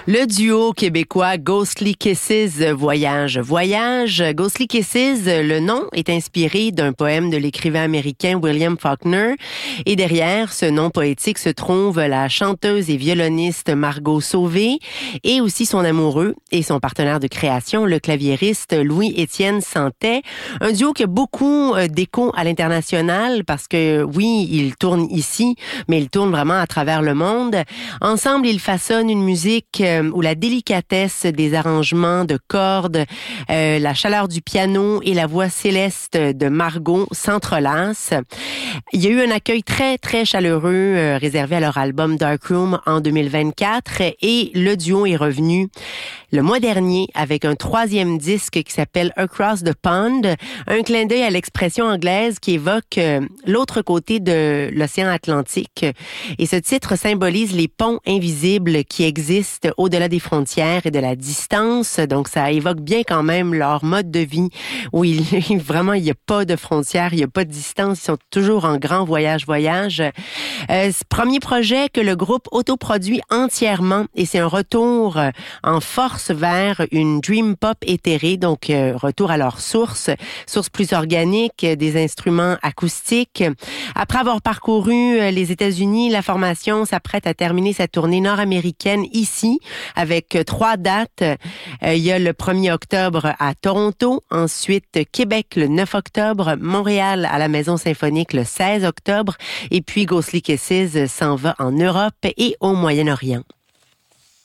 Le duo québécois Ghostly Kisses voyage. Ghostly Kisses, le nom est inspiré d'un poème de l'écrivain américain William Faulkner. Et derrière ce nom poétique se trouve la chanteuse et violoniste Margot Sauvé et aussi son amoureux et son partenaire de création, le claviériste Louis-Étienne Santet. Un duo qui a beaucoup d'écho à l'international parce que oui, il tourne ici, mais il tourne vraiment à travers le monde. Ensemble, ils façonnent une musique où la délicatesse des arrangements de cordes, la chaleur du piano et la voix céleste de Margot s'entrelacent. Il y a eu un accueil très, très chaleureux réservé à leur album Dark Room en 2024 et le duo est revenu le mois dernier avec un troisième disque qui s'appelle Across the Pond, un clin d'œil à l'expression anglaise qui évoque l'autre côté de l'océan Atlantique. Et ce titre symbolise les ponts invisibles qui existent au-delà des frontières et de la distance. Donc, ça évoque bien quand même leur mode de vie où vraiment, il n'y a pas de frontières, il n'y a pas de distance. Ils sont toujours en grand voyage. Ce premier projet que le groupe autoproduit entièrement et c'est un retour en force vers une dream pop éthérée, donc retour à leur source plus organique, des instruments acoustiques. Après avoir parcouru les États-Unis, la formation s'apprête à terminer sa tournée nord-américaine ici avec 3 dates. Il y a le 1er octobre à Toronto, ensuite Québec le 9 octobre, Montréal à la Maison Symphonique le 16 octobre et puis Ghostly Kisses s'en va en Europe et au Moyen-Orient.